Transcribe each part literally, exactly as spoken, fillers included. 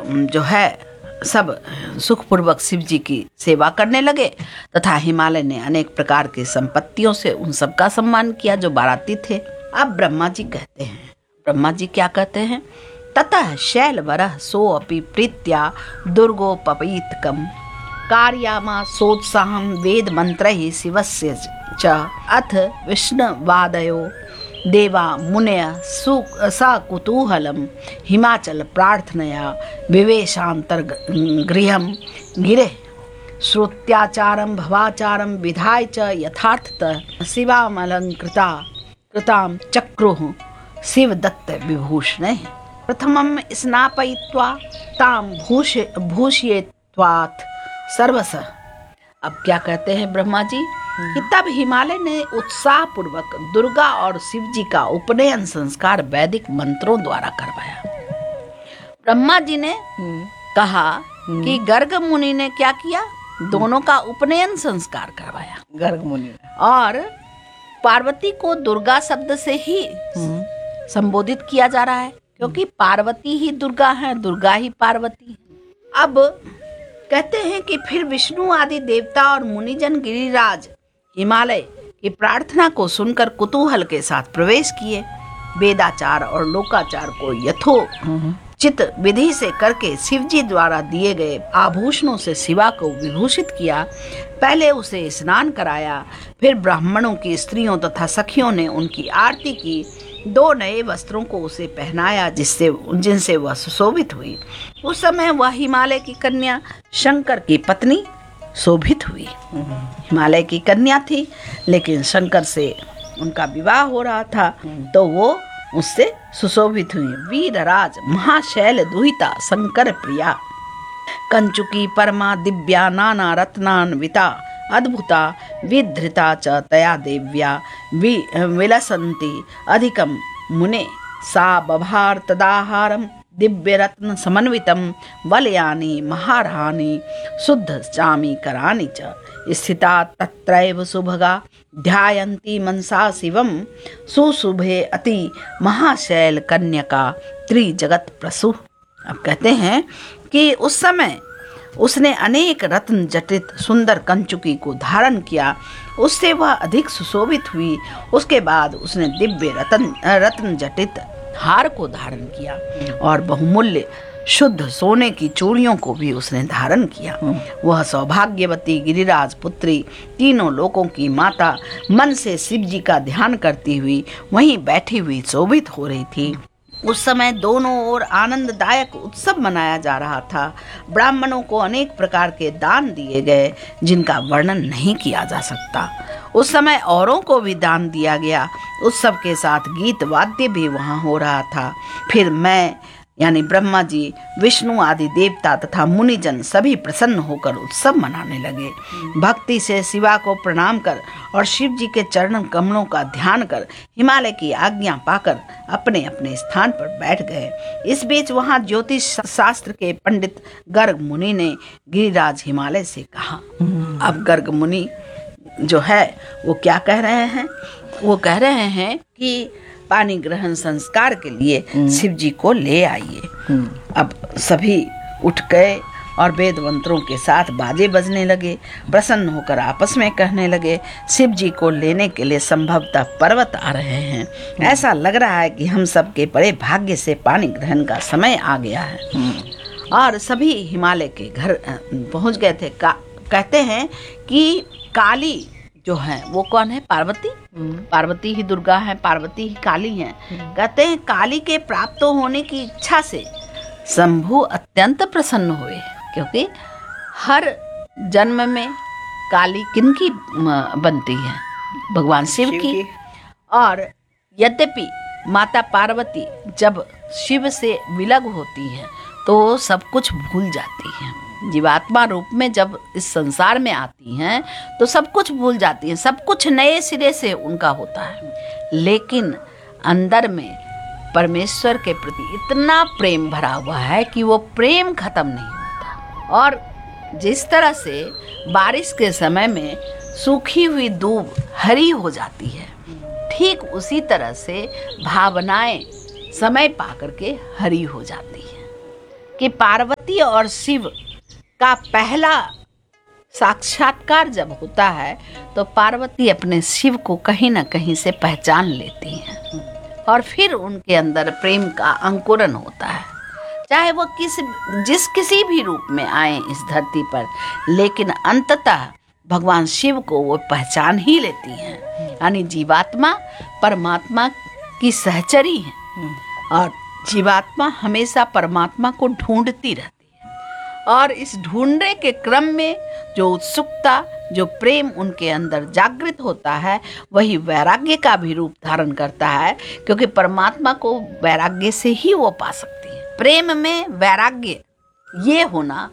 जो है सब सुखपूर्वक शिव जी की सेवा करने लगे तथा हिमालय ने अनेक प्रकार की संपत्तियों से उन सबका सम्मान किया जो बाराती थे। अब ब्रह्मा जी कहते हैं, ब्रह्मा जी क्या कहते हैं, ततः शैलवरः सोऽपि प्रीत्या दुर्गोपवीतकम् कार्यामा सोत्साहं वेद मंत्रैः शिवस्य च अथ विष्णुवादयो देवा मुनय सकुतूहलं हिमाचल प्रार्थनया विवेशान्तर्गृहं गिरे श्रुत्याचारं भवाचारं विधाय च यथार्थतः शिवामलंकृता कृतां चक्रुः शिवदत्त विभूषणे प्रथमं स्नापयित्वा तां भूष भूषयित्वात् सर्वस। अब क्या कहते हैं ब्रह्मा जी कि तब हिमालय ने उत्साह पूर्वक दुर्गा और शिव जी का उपनयन संस्कार वैदिक मंत्रों द्वारा करवाया। ब्रह्मा जी ने कहा कि गर्ग मुनि ने क्या किया, दोनों का उपनयन संस्कार करवाया। गर्ग मुनि और पार्वती को दुर्गा शब्द से ही संबोधित किया जा रहा है क्योंकि पार्वती ही दुर्गा है, दुर्गा ही पार्वती है। अब कहते हैं कि फिर विष्णु आदि देवता और मुनिजन गिरिराज हिमालय की प्रार्थना को सुनकर कुतूहल के साथ प्रवेश किए। वेदाचार और लोकाचार को यथोचित विधि से करके शिव जी द्वारा दिए गए आभूषणों से शिवा को विभूषित किया। पहले उसे स्नान कराया, फिर ब्राह्मणों की स्त्रियों तथा सखियों ने उनकी आरती की। दो नए वस्त्रों को उसे पहनाया जिससे जिनसे वह सुशोभित हुई। उस समय वह हिमालय की कन्या शंकर की पत्नी शोभित हुई। हिमालय की कन्या थी लेकिन शंकर से उनका विवाह हो रहा था तो वो उससे सुशोभित हुई। वीरराज महाशैल दुहिता शंकर प्रिया कंचुकी परमा दिव्या नाना रत्नान्विता अद्भुता विधृता च तया देव्या वि विलसन्ति अधिकं मुने सा बभार तदाहारं दिव्य रत्न समन्वितं वलयानि महारहानि शुद्ध चामी करानि च स्थिता तत्रैव सुभगा ध्यायन्ति मनसा शिवं सुशुभे अति महाशैल कन्यका त्रिजगत प्रसु। अब कहते हैं कि उस समय उसने अनेक रत्न जटित सुंदर कंचुकी को धारण किया, उससे वह अधिक सुशोभित हुई। उसके बाद उसने दिव्य रत्न रत्न जटित हार को धारण किया और बहुमूल्य शुद्ध सोने की चूड़ियों को भी उसने धारण किया। वह सौभाग्यवती गिरिराज पुत्री तीनों लोकों की माता मन से शिव जी का ध्यान करती हुई वहीं बैठी हुई शोभित हो रही थी। उस समय दोनों ओर आनंददायक उत्सव मनाया जा रहा था। ब्राह्मणों को अनेक प्रकार के दान दिए गए जिनका वर्णन नहीं किया जा सकता। उस समय औरों को भी दान दिया गया। उत्सव के साथ गीत वाद्य भी वहाँ हो रहा था। फिर मैं यानी ब्रह्मा जी, विष्णु आदि देवता तथा मुनिजन सभी प्रसन्न होकर उत्सव मनाने लगे। भक्ति से शिवा को प्रणाम कर और शिव जी के चरण कमलों का ध्यान कर हिमालय की आज्ञा पाकर अपने अपने स्थान पर बैठ गए। इस बीच वहां ज्योतिष शास्त्र के पंडित गर्ग मुनि ने गिरिराज हिमालय से कहा। अब गर्ग मुनि जो है वो क्या कह रहे हैं, वो कह रहे हैं कि पानी ग्रहण संस्कार के लिए शिव जी को ले आइए। अब सभी उठ गए और वेद मंत्रों के साथ बाजे बजने लगे। प्रसन्न होकर आपस में कहने लगे, शिव जी को लेने के लिए संभवतः पर्वत आ रहे हैं। ऐसा लग रहा है कि हम सब के बड़े भाग्य से पानी ग्रहण का समय आ गया है। और सभी हिमालय के घर पहुंच गए थे। कहते हैं कि काली जो है वो कौन है, पार्वती। पार्वती ही दुर्गा है, पार्वती ही काली है। कहते हैं काली के प्राप्त होने की इच्छा से शंभु अत्यंत प्रसन्न हुए, क्योंकि हर जन्म में काली किनकी बनती है, भगवान शिव की। और यद्यपि माता पार्वती जब शिव से विलग होती है तो सब कुछ भूल जाती है। जीवात्मा रूप में जब इस संसार में आती हैं तो सब कुछ भूल जाती हैं, सब कुछ नए सिरे से उनका होता है। लेकिन अंदर में परमेश्वर के प्रति इतना प्रेम भरा हुआ है कि वो प्रेम खत्म नहीं होता। और जिस तरह से बारिश के समय में सूखी हुई दूब हरी हो जाती है, ठीक उसी तरह से भावनाएं समय पाकर के हरी हो जाती हैं। कि पार्वती और शिव का पहला साक्षात्कार जब होता है तो पार्वती अपने शिव को कहीं ना कहीं से पहचान लेती हैं और फिर उनके अंदर प्रेम का अंकुरन होता है, चाहे वो किस जिस किसी भी रूप में आए इस धरती पर, लेकिन अंततः भगवान शिव को वो पहचान ही लेती हैं। यानी जीवात्मा परमात्मा की सहचरी है और जीवात्मा हमेशा परमात्मा को ढूंढती रहती है और इस ढूंढने के क्रम में जो उत्सुकता, जो प्रेम उनके अंदर जागृत होता है, वही वैराग्य का भी रूप धारण करता है, क्योंकि परमात्मा को वैराग्य से ही वो पा सकती है। प्रेम में वैराग्य ये होना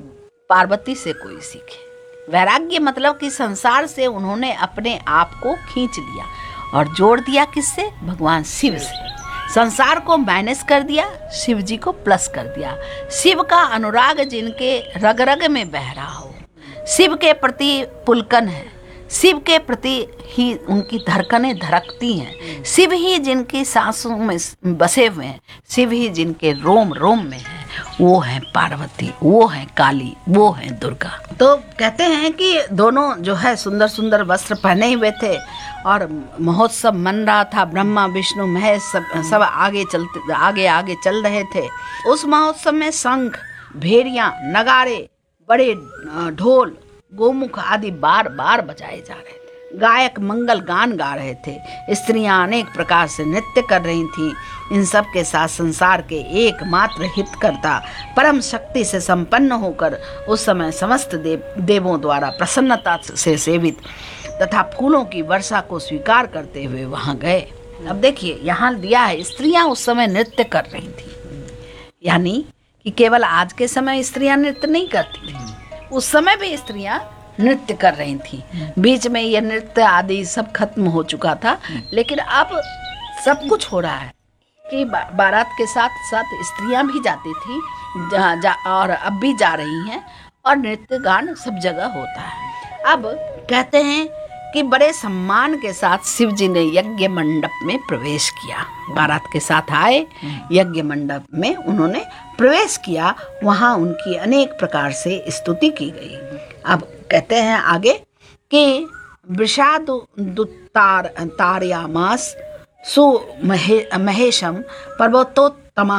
पार्वती से कोई सीखे। वैराग्य मतलब कि संसार से उन्होंने अपने आप को खींच लिया और जोड़ दिया किससे? भगवान शिव से। संसार को माइनस कर दिया, शिव जी को प्लस कर दिया। शिव का अनुराग जिनके रग रग में बह रहा हो, शिव के प्रति पुलकन है, शिव के प्रति ही उनकी धड़कनें धड़कती हैं, शिव ही जिनकी सांसों में बसे हुए हैं, शिव ही जिनके रोम रोम में है, वो है पार्वती, वो है काली, वो है दुर्गा। तो कहते हैं कि दोनों जो है सुंदर सुंदर वस्त्र पहने हुए थे और महोत्सव मन रहा था। ब्रह्मा विष्णु महेश सब सब आगे चलते आगे आगे चल रहे थे। उस महोत्सव में शंख, भेड़ियां, नगाड़े, बड़े ढोल, गोमुख आदि बार बार बजाए जा रहे थे। गायक मंगल गान गा रहे थे। स्त्रियां अनेक प्रकार से नृत्य कर रही थीं। इन सब के साथ संसार के एकमात्र हितकर्ता परम शक्ति से संपन्न होकर उस समय समस्त देव देवों द्वारा प्रसन्नता से सेवित तथा फूलों की वर्षा को स्वीकार करते हुए वहां गए। अब देखिए यहाँ दिया है, स्त्रियां उस समय नृत्य कर रही थी। यानी कि केवल आज के समय स्त्रियां नृत्य नहीं करती थी, उस समय भी स्त्रियां नृत्य कर रही थी। बीच में ये नृत्य आदि सब खत्म हो चुका था, लेकिन अब सब कुछ हो रहा है कि बारात के साथ साथ स्त्रियां भी जाती थी जा, जा, और अब भी जा रही हैं और नृत्य गान सब जगह होता है। अब कहते हैं कि बड़े सम्मान के साथ शिव जी ने यज्ञ मंडप में प्रवेश किया। बारात के साथ आए, यज्ञ मंडप में उन्होंने प्रवेश किया। वहाँ उनकी अनेक प्रकार से स्तुति की गई। अब कहते हैं आगे कि वृषादुत्तार तारयामास सु महे, महेशम पर्वतोत्तम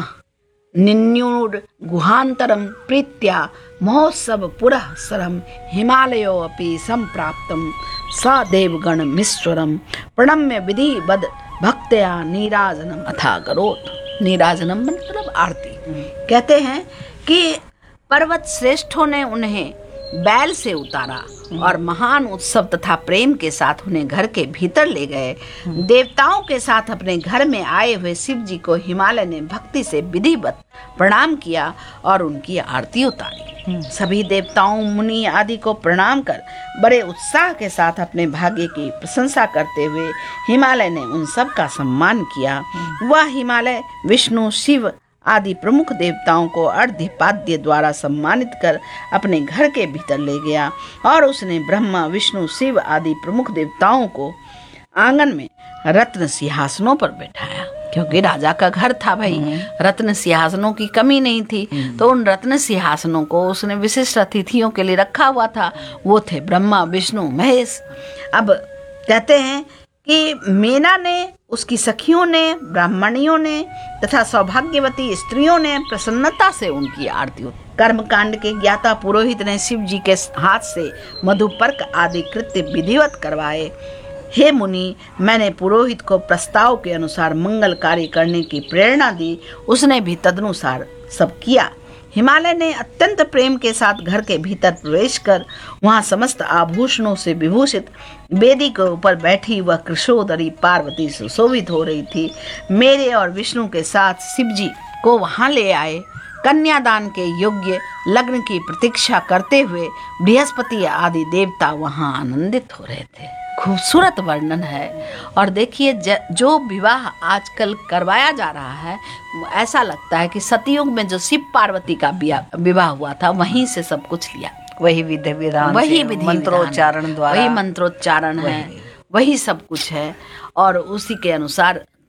निन्यूर गुहांतरम प्रीत्या महोत्सव पुरः सरम हिमालयो अपि संप्राप्तम सा देवगण मिश्वरम प्रणम्य विधिवद भक्त्या नीराजनम अथा करोत। नीराजनम मतलब आरती। कहते हैं कि पर्वत श्रेष्ठों ने उन्हें बैल से उतारा और महान उत्सव तथा प्रेम के साथ उन्हें घर के भीतर ले गए। देवताओं के साथ अपने घर में आए हुए शिव जी को हिमालय ने भक्ति से विधिवत प्रणाम किया और उनकी आरती उतारी। सभी देवताओं, मुनि आदि को प्रणाम कर बड़े उत्साह के साथ अपने भाग्य की प्रशंसा करते हुए हिमालय ने उन सब का सम्मान किया। वह हिमालय विष्णु, शिव आदि प्रमुख देवताओं को अर्घ्यपाद्य द्वारा सम्मानित कर अपने घर के भीतर ले गया और उसने ब्रह्मा, विष्णु, शिव आदि प्रमुख देवताओं को आंगन में रत्न सिंहासनों पर बैठाया, क्योंकि राजा का घर था भाई, रत्न सिंहासनों की कमी नहीं थी। तो उन रत्न सिंहासनों को उसने विशिष्ट अतिथियों के लिए रखा हुआ था। वो थे ब्रह्मा, विष्णु, महेश। अब कहते हैं कि मेना ने, उसकी सखियों ने, ब्राह्मणियों ने तथा सौभाग्यवती स्त्रियों ने प्रसन्नता से उनकी आरती। कर्मकांड के ज्ञाता पुरोहित ने शिव जी के हाथ से मधुपर्क आदि कृत्य विधिवत करवाए। हे मुनि, मैंने पुरोहित को प्रस्ताव के अनुसार मंगल कार्य करने की प्रेरणा दी, उसने भी तदनुसार सब किया। हिमालय ने अत्यंत प्रेम के साथ घर के भीतर प्रवेश कर वहां समस्त आभूषणों से विभूषित वेदी के ऊपर बैठी वह कृशोदरी पार्वती सुशोभित हो रही थी। मेरे और विष्णु के साथ शिव जी को वहां ले आए। कन्यादान के योग्य लग्न की प्रतीक्षा करते हुए बृहस्पति आदि देवता वहां आनंदित हो रहे थे। खूबसूरत वर्णन है। और देखिए जो विवाह आजकल करवाया जा रहा है, ऐसा लगता है कि सतयुग में जो शिव पार्वती का विवाह हुआ था वहीं से सब कुछ लिया, वही विधि विधान, वही विधि मंत्रोच्चारण द्वारा, वही मंत्रोच्चारण है, वही सब कुछ है और उसी के अनुसार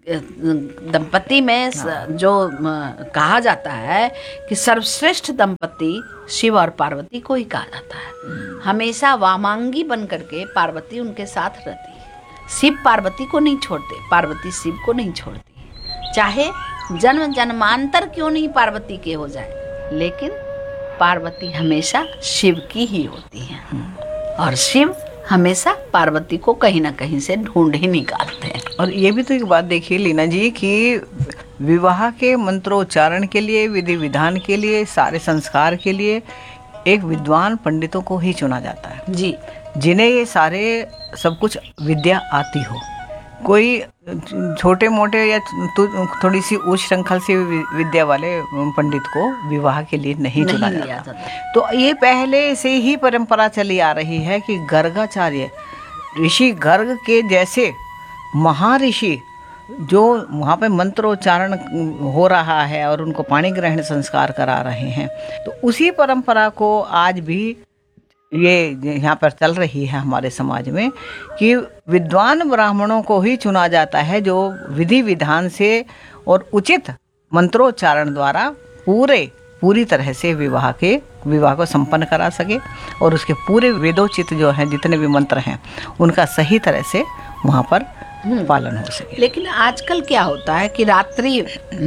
दंपति में जो कहा जाता है कि सर्वश्रेष्ठ दंपति शिव और पार्वती को ही कहा जाता है। हमेशा वामांगी बन करके पार्वती उनके साथ रहती है। शिव पार्वती को नहीं छोड़ते, पार्वती शिव को नहीं छोड़ती। चाहे जन्म जन्मांतर क्यों नहीं पार्वती के हो जाए, लेकिन पार्वती हमेशा शिव की ही होती है और शिव हमेशा पार्वती को कहीं ना कहीं से ढूंढ ही निकालते हैं। और ये भी तो एक बात देखिए लीना जी कि विवाह के मंत्रोच्चारण के लिए, विधि विधान के लिए, सारे संस्कार के लिए एक विद्वान पंडितों को ही चुना जाता है जी, जिन्हें ये सारे सब कुछ विद्या आती हो। कोई छोटे मोटे या थोड़ी सी उच्च श्रृंखल से विद्या वाले पंडित को विवाह के लिए नहीं चुना जाता। तो ये पहले से ही परंपरा चली आ रही है कि गर्गाचार्य ऋषि गर्ग के जैसे महर्षि जो वहाँ पे मंत्रोच्चारण हो रहा है और उनको पाणी ग्रहण संस्कार करा रहे हैं, तो उसी परंपरा को आज भी ये यहाँ पर चल रही है हमारे समाज में कि विद्वान ब्राह्मणों को ही चुना जाता है जो विधि विधान से और उचित मंत्रोच्चारण द्वारा पूरे पूरी तरह से विवाह के विवाह को संपन्न करा सके और उसके पूरे वेदोचित जो हैं जितने भी मंत्र हैं उनका सही तरह से वहाँ पर पालन हो सके। लेकिन आजकल क्या होता है कि रात्रि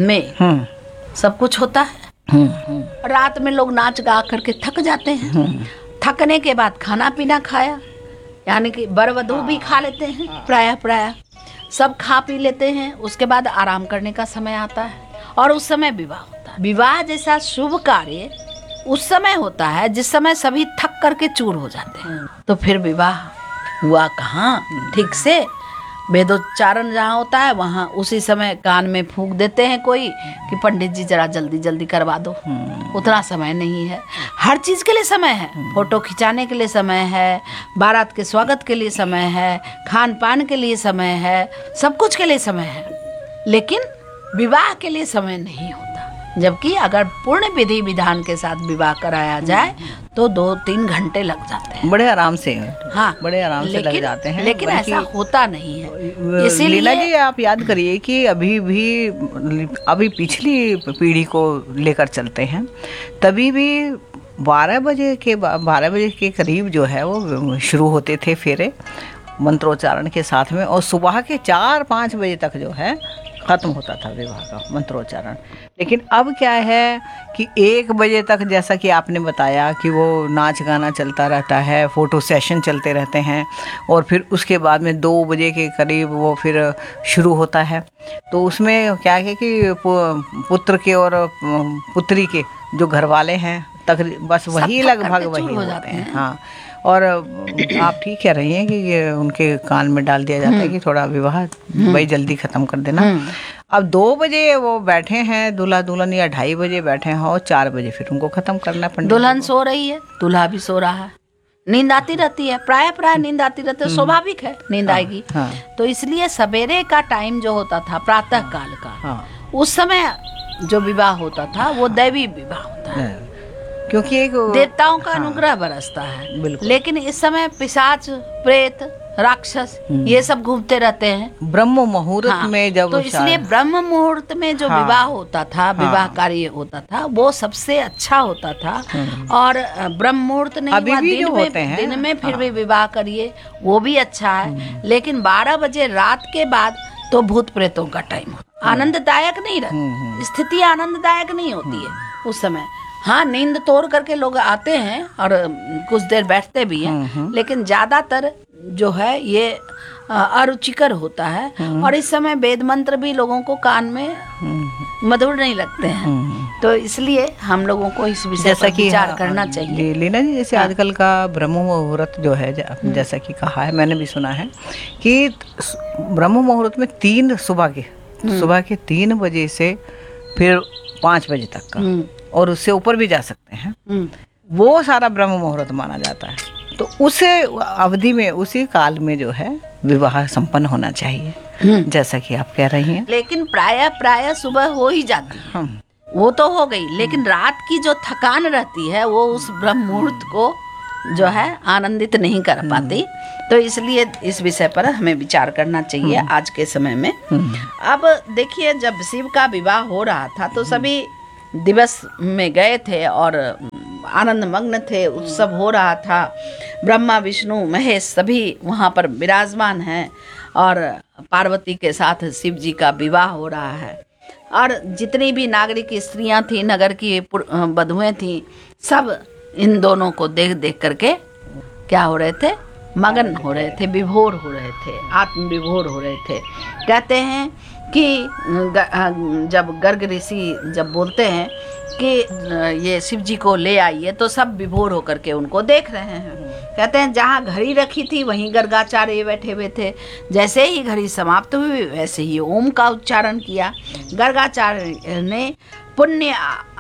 में सब कुछ होता है, रात में लोग नाच गा करके थक जाते हैं, थकने के बाद खाना पीना खाया, यानी कि वर वधू भी खा लेते हैं, प्रायः प्रायः सब खा पी लेते हैं। उसके बाद आराम करने का समय आता है और उस समय विवाह होता है। विवाह जैसा शुभ कार्य उस समय होता है जिस समय सभी थक करके चूर हो जाते हैं। तो फिर विवाह हुआ कहाँ ठीक से? वेदोच्चारण जहाँ होता है वहाँ उसी समय कान में फूंक देते हैं कोई कि पंडित जी जरा जल्दी जल्दी करवा दो। उतना समय नहीं है। हर चीज़ के लिए समय है, फोटो खिंचाने के लिए समय है, बारात के स्वागत के लिए समय है, खान पान के लिए समय है, सब कुछ के लिए समय है, लेकिन विवाह के लिए समय नहीं होता। जबकि अगर पूर्ण विधि विधान के साथ विवाह कराया जाए तो दो तीन घंटे लग जाते हैं, बड़े आराम से। हाँ, बड़े आराम से लग जाते हैं। लेकिन ऐसा होता नहीं है। इसीलिए लीला जी आप याद करिए कि अभी भी अभी पिछली पीढ़ी को लेकर चलते हैं, तभी भी बारह बजे के बारह बजे के करीब जो है वो शुरू होते थे फेरे मंत्रोच्चारण के साथ में, और सुबह के चार पाँच बजे तक जो है खत्म होता था विवाह का मंत्रोच्चारण। लेकिन अब क्या है कि एक बजे तक, जैसा कि आपने बताया कि वो नाच गाना चलता रहता है, फ़ोटो सेशन चलते रहते हैं, और फिर उसके बाद में दो बजे के करीब वो फिर शुरू होता है। तो उसमें क्या है कि पुत्र के और पुत्री के जो घर वाले हैं तक बस वही लगभग वही हो जाते हैं। हाँ, और आप ठीक कह रही हैं कि ये उनके कान में डाल दिया जाता है कि थोड़ा विवाह भाई जल्दी ख़त्म कर देना। अब दो बजे वो बैठे हैं दूल्हा दुल्हन, या ढाई बजे बैठे हैं और चार बजे फिर उनको ख़त्म करना पड़ता है। दुल्हन सो रही है, दूल्हा भी सो रहा है, नींद आती रहती है, प्राय प्राय नींद आती रहती है, स्वाभाविक है नींद आएगी। हाँ, तो इसलिए सवेरे का टाइम जो होता था प्रातः काल का, हाँ, उस समय जो विवाह होता था वो दैवी विवाह होता है, क्योंकि एक देवताओं का अनुग्रह बरसता है। लेकिन इस समय पिशाच, प्रेत, राक्षस ये सब घूमते रहते हैं ब्रह्म मुहूर्त हाँ, में जब, तो इसलिए ब्रह्म मुहूर्त में जो हाँ, विवाह होता था, विवाह कार्य होता था, वो सबसे अच्छा होता था। और ब्रह्म मुहूर्त नहीं हुआ दिन में, दिन में फिर भी विवाह करिए वो भी अच्छा है। लेकिन बारह बजे रात के बाद तो भूत प्रेतों का टाइम आनंददायक नहीं रहती, स्थिति आनंददायक नहीं होती है उस समय। हाँ, नींद तोड़ करके लोग आते हैं और कुछ देर बैठते भी हैं, लेकिन ज्यादातर जो है ये अरुचिकर होता है। और इस समय वेद मंत्र भी लोगों को कान में मधुर नहीं लगते हैं। तो इसलिए हम लोगों को इस विषय पर विचार करना चाहिए। लीना जी, जैसे आजकल का ब्रह्म मुहूर्त जो है, जैसा कि कहा है, मैंने भी सुना है कि ब्रह्म मुहूर्त में तीन सुबह के सुबह के तीन बजे से फिर पाँच बजे तक का, और उससे ऊपर भी जा सकते हैं, वो सारा ब्रह्म मुहूर्त माना जाता है। तो उस अवधि में, उसी काल में जो है विवाह संपन्न होना चाहिए, जैसा कि आप कह रही हैं। लेकिन प्रायः प्रायः सुबह हो ही जाती है, वो तो हो गई, लेकिन रात की जो थकान रहती है वो उस ब्रह्म मुहूर्त को जो है आनंदित नहीं कर पाती। तो इसलिए इस विषय पर हमें विचार करना चाहिए आज के समय में। अब देखिए, जब शिव का विवाह हो रहा था तो सभी दिवस में गए थे और आनंद मग्न थे, उत्सव हो रहा था। ब्रह्मा विष्णु महेश सभी वहाँ पर विराजमान हैं और पार्वती के साथ शिव जी का विवाह हो रहा है। और जितनी भी नागरिक स्त्रियां थी, नगर की बधुएं थी, सब इन दोनों को देख देख करके क्या हो रहे थे, मगन हो रहे थे, विभोर हो रहे थे, आत्म विभोर हो रहे थे। कहते हैं कि जब गर्ग ऋषि जब बोलते हैं कि ये शिव जी को ले आइए, तो सब विभोर होकर के उनको देख रहे हैं। कहते हैं जहाँ घड़ी रखी थी वहीं गर्गाचार्य बैठे हुए थे। जैसे ही घड़ी समाप्त हुई वैसे ही ओम का उच्चारण किया। गर्गाचार्य ने पुण्य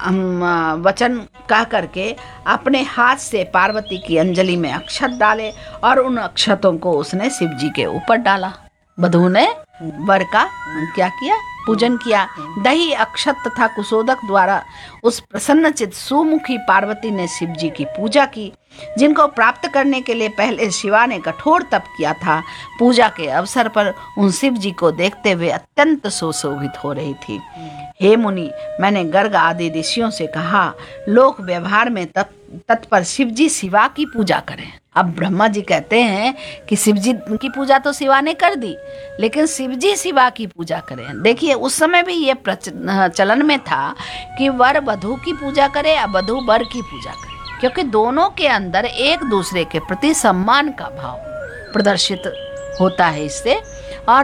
वचन कह करके अपने हाथ से पार्वती की अंजलि में अक्षत डाले और उन अक्षतों को उसने शिव जी के ऊपर डाला। वधू ने वर का क्या किया, पूजन किया। दही अक्षत तथा कुशोदक द्वारा उस प्रसन्नचित सुमुखी पार्वती ने शिव जी की पूजा की, जिनको प्राप्त करने के लिए पहले शिवा ने कठोर तप किया था। पूजा के अवसर पर उन शिव जी को देखते हुए अत्यंत सुशोभित हो रही थी। हे मुनि, मैंने गर्ग आदि ऋषियों से कहा, लोक व्यवहार में तत्पर शिव जी शिवा की पूजा करें। अब ब्रह्मा जी कहते हैं कि शिव जी की पूजा तो शिवा ने कर दी, लेकिन शिव जी शिवा की पूजा करें। देखिए, उस समय भी ये चलन में था कि वर वधू की पूजा करे या वधू वर की पूजा करे, क्योंकि दोनों के अंदर एक दूसरे के प्रति सम्मान का भाव प्रदर्शित होता है इससे। और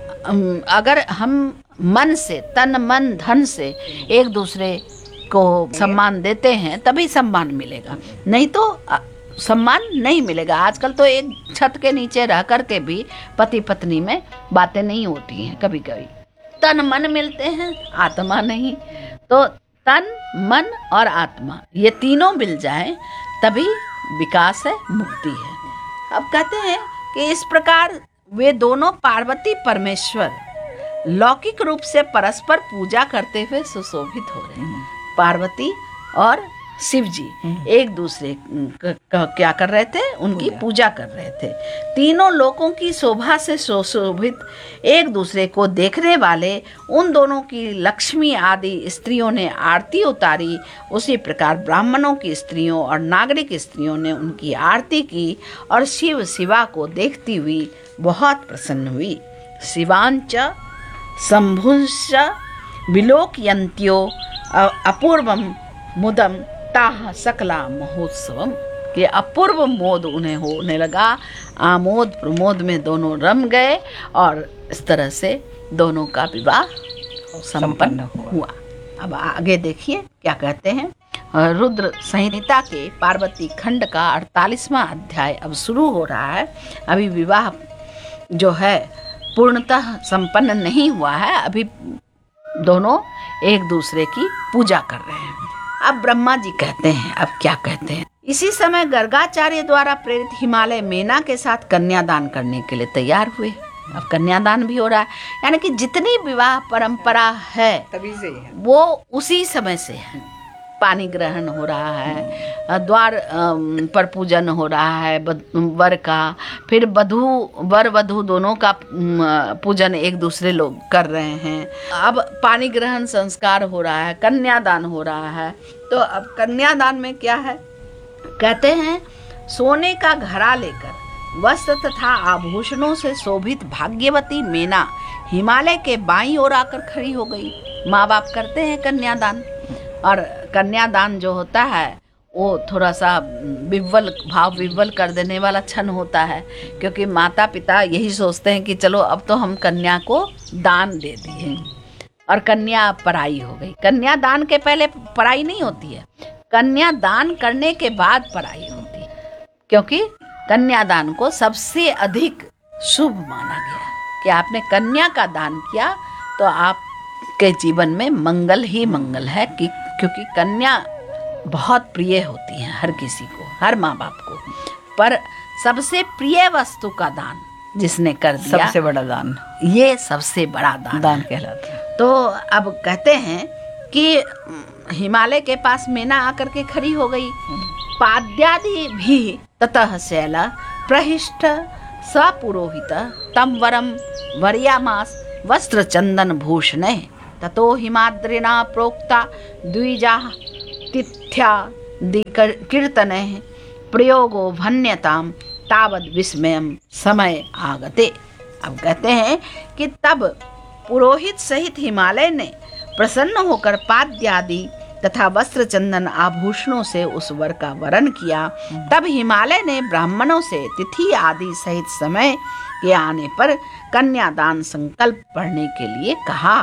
अगर हम मन से, तन मन धन से एक दूसरे को सम्मान देते हैं तभी सम्मान मिलेगा, नहीं तो सम्मान नहीं मिलेगा। आजकल तो एक छत के नीचे रह कर के भी पति पत्नी में बातें नहीं होती हैं। कभी कभी तन मन मिलते हैं, आत्मा नहीं। तो तन मन और आत्मा ये तीनों मिल जाएं तभी विकास है, मुक्ति है। अब कहते हैं कि इस प्रकार वे दोनों पार्वती परमेश्वर लौकिक रूप से परस्पर पूजा करते हुए सुशोभित हो रहे हैं। पार्वती और शिव जी एक दूसरे क्या कर रहे थे, उनकी पूजा कर रहे थे। तीनों लोकों की शोभा से सुशोभित एक दूसरे को देखने वाले उन दोनों की लक्ष्मी आदि स्त्रियों ने आरती उतारी। उसी प्रकार ब्राह्मणों की स्त्रियों और नागरिक स्त्रियों ने उनकी आरती की और शिव शिवा को देखती हुई बहुत प्रसन्न हुई। शिवांच शंभुंश्च विलोकयन्त्यो अपूर्वम मुदम ताह सकला महोत्सवम, कि अपूर्व मोद उन्हें होने लगा। आमोद प्रमोद में दोनों रम गए और इस तरह से दोनों का विवाह संपन्न हुआ। अब आगे देखिए क्या कहते हैं। रुद्र संहिता के पार्वती खंड का अड़तालीसवां अध्याय अब शुरू हो रहा है। अभी विवाह जो है पूर्णतः संपन्न नहीं हुआ है, अभी दोनों एक दूसरे की पूजा कर रहे हैं। अब ब्रह्मा जी कहते हैं, अब क्या कहते हैं। इसी समय गर्गाचार्य द्वारा प्रेरित हिमालय मेना के साथ कन्यादान करने के लिए तैयार हुए। अब कन्यादान भी हो रहा है, यानी कि जितनी विवाह परंपरा है तभी से है, वो उसी समय से है। पानी ग्रहण हो रहा है, द्वार पर पूजन हो रहा है वर का, फिर वधू वर वधू दोनों का पूजन एक दूसरे लोग कर रहे हैं। अब पानी ग्रहण संस्कार हो रहा है, कन्यादान हो रहा है। तो अब कन्यादान में क्या है, कहते हैं सोने का घड़ा लेकर वस्त्र तथा आभूषणों से शोभित भाग्यवती मेना हिमालय के बाईं ओर आकर खड़ी हो गई। माँ बाप करते हैं कन्यादान, और कन्यादान जो होता है वो थोड़ा सा विह्वल भाव विह्वल कर देने वाला क्षण होता है, क्योंकि माता पिता यही सोचते हैं कि चलो अब तो हम कन्या को दान दे दिए और कन्या पराई हो गई। कन्यादान के पहले पराई नहीं होती है, कन्यादान करने के बाद पराई होती है, क्योंकि कन्यादान को सबसे अधिक शुभ माना गया कि आपने कन्या का दान किया तो आपके जीवन में मंगल ही मंगल है, कि क्योंकि कन्या बहुत प्रिय होती है हर किसी को, हर माँ बाप को। पर सबसे प्रिय वस्तु का दान जिसने कर दिया, सबसे बड़ा दान, ये सबसे बड़ा दान दान कहलाता है। तो अब कहते हैं कि हिमालय के पास मेना आकर के खड़ी हो गई पाद्यादि भी ततः शैल प्रहिष्ट सपुरोहित तम वरम वर्यामास वस्त्र चंदन भूषणे ततो हिमाद्रिना प्रोक्ता द्विजा तिथ्या कीर्तने प्रयोगो भन्यताम तावद विस्मयम समय आगते। अब कहते हैं कि तब पुरोहित सहित हिमालय ने प्रसन्न होकर पाद्यादि तथा वस्त्र चंदन आभूषणों से उस वर का वरण किया। तब हिमालय ने ब्राह्मणों से तिथि आदि सहित समय के आने पर कन्यादान संकल्प पढ़ने के लिए कहा।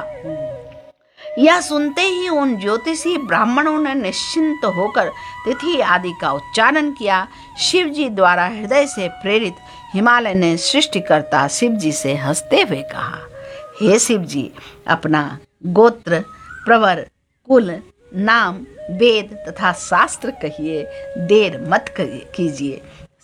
यह सुनते ही उन ज्योतिषी ब्राह्मणों ने निश्चिंत होकर तिथि आदि का उच्चारण किया। शिव जी द्वारा हृदय से प्रेरित हिमालय ने सृष्टिकर्ता शिव जी से हंसते हुए कहा, हे शिव जी, अपना गोत्र, प्रवर, कुल, नाम, वेद तथा शास्त्र कहिए, देर मत कीजिए।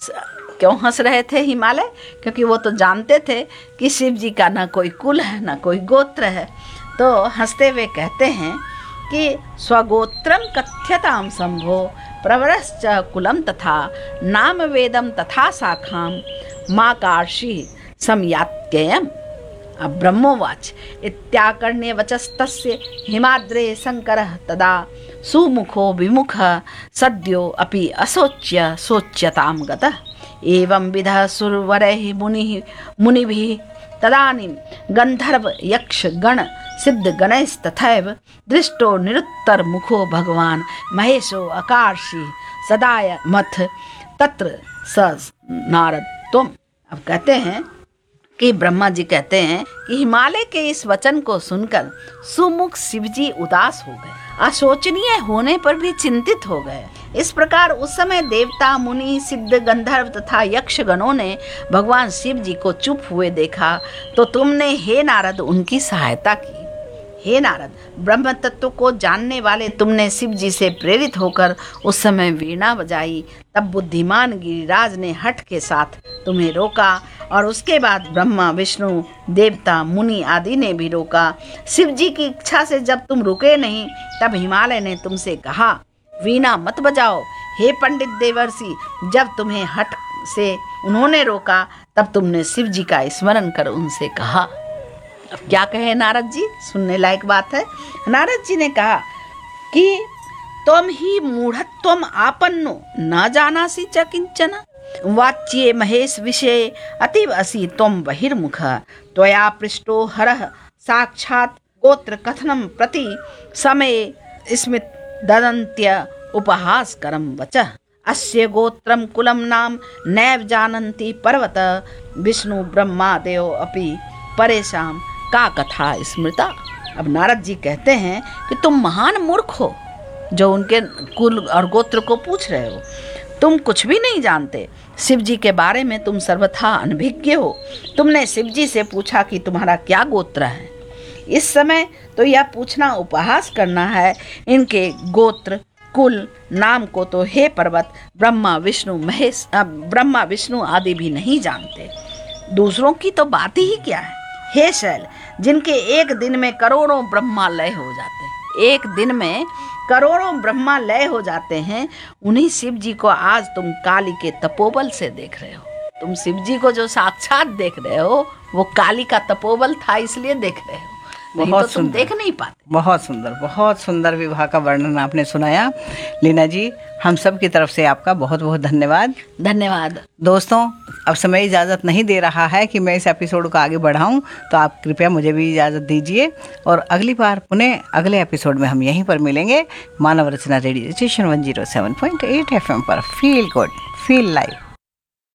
क्यों हंस रहे थे हिमालय? क्योंकि वो तो जानते थे कि शिव जी का ना कोई कुल है ना कोई गोत्र है। तो हंसते हुए कहते हैं कि स्वगोत्रम कथ्यताम संभो प्रवरश्च कुलम तथा नाम वेदम तथा शाखाम माकार्षि समयात्ययम्। अब ब्रह्मोवाच इत्याकर्ण्य वचस्तस्य हिमाद्रे शंकरः तदा सुमुखो विमुख सद्यो अपि असोच्य सोच्यताम गतः। एवं विधः सुरवरैः मुनिः मुनिभिः तदानीं गंधर्व यक्ष गण सिद्ध गणैस्तथैव दृष्टो निरुत्तर मुखो भगवान महेशो अकार्षि सदाय मथ तत्र स नारद तुम। अब कहते हैं कि ब्रह्मा जी कहते हैं कि हिमालय के इस वचन को सुनकर सुमुख शिवजी उदास हो गए, अशोचनीय होने पर भी चिंतित हो गए। इस प्रकार उस समय देवता, मुनि, सिद्ध, गंधर्व तथा यक्ष गणों ने भगवान शिव जी को चुप हुए देखा तो तुमने हे नारद उनकी सहायता की। हे नारद, ब्रह्म तत्व को जानने वाले तुमने शिव जी से प्रेरित होकर उस समय वीणा बजाई। तब बुद्धिमान गिरिराज ने हठ के साथ तुम्हें रोका और उसके बाद ब्रह्मा, विष्णु, देवता, मुनि आदि ने भी रोका। शिव जी की इच्छा से जब तुम रुके नहीं तब हिमालय ने तुमसे कहा वीणा मत बजाओ। हे पंडित देवर्षि, जब तुम्हें हठ से उन्होंने रोका तब तुमने शिव जी का स्मरण कर उनसे कहा। अब क्या कहे नारद जी, सुनने लायक बात है। नारद जी ने कहा कि तुम ही मूढ़त्वम आपन्नो न जानासि च किंचन वाच्ये महेश विषये अतीव असि त्वं बहिर्मुख त्वया पृष्टो हरः साक्षात् गोत्र कथनं प्रति समय स्मित ददन्त्य उपहासकरं वचः अस्य गोत्रं कुलं नाम नैव जानन्ति पर्वत विष्णु ब्रह्मादयो अपि परेशान का कथा स्मृता। अब नारद जी कहते हैं कि तुम महान मूर्ख हो जो उनके कुल और गोत्र को पूछ रहे हो। तुम कुछ भी नहीं जानते। शिव जी के बारे में तुम सर्वथा अनभिज्ञ हो। तुमने शिव जी से पूछा कि तुम्हारा क्या गोत्र है। इस समय तो यह पूछना उपहास करना है। इनके गोत्र, कुल, नाम को तो हे पर्वत ब्रह्मा विष्णु महेश ब्रह्मा विष्णु आदि भी नहीं जानते। दूसरों की तो बात ही क्या है। हे शैल, जिनके एक दिन में करोड़ों ब्रह्मा लय हो जाते हैं, एक दिन में करोड़ों ब्रह्मा लय हो जाते हैं, उन्हीं शिव जी को आज तुम काली के तपोबल से देख रहे हो। तुम शिव जी को जो साक्षात देख रहे हो वो काली का तपोबल था, इसलिए देख रहे हो, नहीं तो तुम देख नहीं पाते। बहुत सुंदर, बहुत सुंदर विवाह का वर्णन आपने सुनाया। लीना जी, हम सब की तरफ से आपका बहुत बहुत धन्यवाद। धन्यवाद। दोस्तों, अब समय इजाज़त नहीं दे रहा है कि मैं इस एपिसोड को आगे बढ़ाऊं, तो आप कृपया मुझे भी इजाज़त दीजिए और अगली बार पुनः अगले एपिसोड में हम यहीं पर मिलेंगे। मानव रचना radio station one zero seven point eight F M पर। Feel good, feel live.